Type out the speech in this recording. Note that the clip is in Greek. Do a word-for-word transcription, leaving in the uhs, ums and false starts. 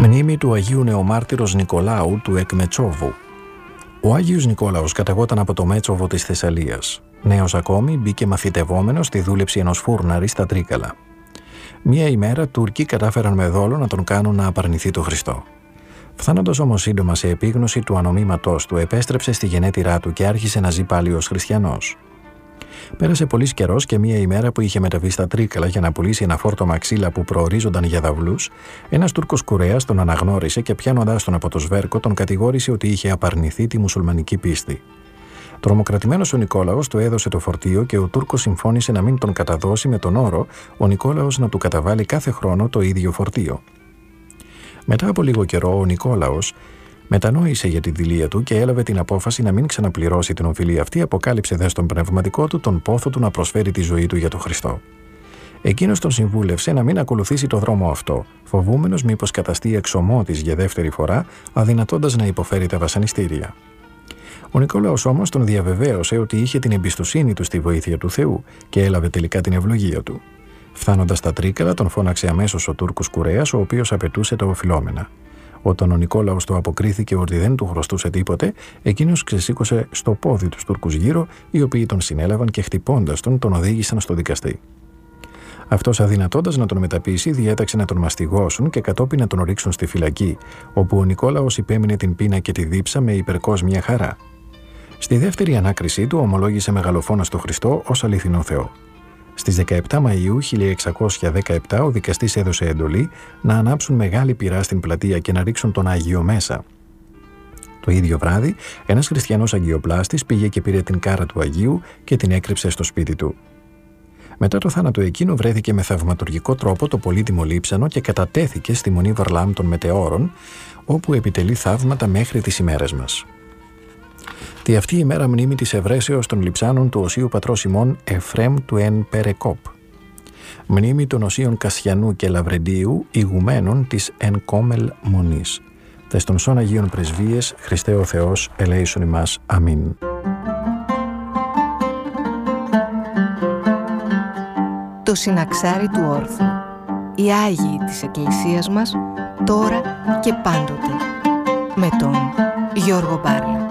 Μνήμη του Αγίου Νεομάρτυρος Νικολάου του Εκμετσόβου. Ο Άγιος Νικόλαος καταγόταν από το Μέτσοβο της Θεσσαλίας. Νέος ακόμη, μπήκε μαθητευόμενος στη δούλεψη ενός φούρναρη στα Τρίκαλα. Μία ημέρα Τούρκοι κατάφεραν με δόλο να τον κάνουν να απαρνηθεί το Χριστό. Φθάνοντας όμως σύντομα σε επίγνωση του ανομήματός του, επέστρεψε στη γενέτειρά του και άρχισε να ζει πάλι ως χριστιανός. Πέρασε πολύς καιρός και μία ημέρα που είχε μεταβεί στα Τρίκαλα για να πουλήσει ένα φόρτωμα ξύλα που προορίζονταν για δαυλούς, ένας Τούρκος κουρέας τον αναγνώρισε και πιάνοντας τον από το σβέρκο τον κατηγόρησε ότι είχε απαρνηθεί τη μουσουλμανική πίστη. Τρομοκρατημένος ο Νικόλαος του έδωσε το φορτίο και ο Τούρκος συμφώνησε να μην τον καταδώσει με τον όρο ο Νικόλαος να του καταβάλει κάθε χρόνο το ίδιο φορτίο. Μετά από λίγο καιρό ο Νικόλαος μετανόησε για τη δειλία του και έλαβε την απόφαση να μην ξαναπληρώσει την οφειλή αυτή, αποκάλυψε δε στον πνευματικό του τον πόθο του να προσφέρει τη ζωή του για τον Χριστό. Εκείνος τον συμβούλευσε να μην ακολουθήσει το δρόμο αυτό, φοβούμενος μήπως καταστεί εξωμότης για δεύτερη φορά, αδυνατώντας να υποφέρει τα βασανιστήρια. Ο Νικόλαος όμως τον διαβεβαίωσε ότι είχε την εμπιστοσύνη του στη βοήθεια του Θεού και έλαβε τελικά την ευλογία του. Φτάνοντας στα Τρίκαλα, τον φώναξε αμέσως ο Τούρκος κουρέας, ο οποίος απαιτούσε τα οφειλόμενα. Όταν ο Νικόλαος του αποκρίθηκε ότι δεν του χρωστούσε τίποτε, εκείνος ξεσήκωσε στο πόδι τους Τούρκους γύρω, οι οποίοι τον συνέλαβαν και χτυπώντας τον, τον οδήγησαν στο δικαστή. Αυτός, αδυνατώντας να τον μεταπείσει, διέταξε να τον μαστιγώσουν και κατόπιν να τον ρίξουν στη φυλακή, όπου ο Νικόλαος υπέμεινε την πείνα και τη δίψα με υπερκόσμια χαρά. Στη δεύτερη ανάκρισή του ομολόγησε μεγαλοφόνα στο Χριστό ως αληθινό Θεό. Στις δεκαεπτά Μαΐου χίλια εξακόσια δεκαεπτά ο δικαστής έδωσε εντολή να ανάψουν μεγάλη πυρά στην πλατεία και να ρίξουν τον Άγιο μέσα. Το ίδιο βράδυ, ένας χριστιανός αγιοπλάστης πήγε και πήρε την κάρα του Αγίου και την έκρυψε στο σπίτι του. Μετά το θάνατο εκείνου βρέθηκε με θαυματουργικό τρόπο το πολύτιμο λείψανο και κατατέθηκε στη Μονή Βαρλάμ των Μετεώρων, όπου επιτελεί θαύματα μέχρι τις ημέρες μας. Τη αυτή η μέρα μνήμη της ευρέσεως των λειψάνων του Οσίου Πατρός ημών Εφρέμ του Εν Περεκόπ. Μνήμη των Οσίων Κασιανού και Λαβρεντίου, ηγουμένων της Εν Κόμελ Μονής. Τες των σών Αγίων Πρεσβείες, Χριστέ ο Θεός, ελέησον ημάς. Αμήν. Το συναξάρι του όρθου. Οι Άγιοι της Εκκλησίας μας, τώρα και πάντοτε. Με τον Γιώργο Μπάρλα.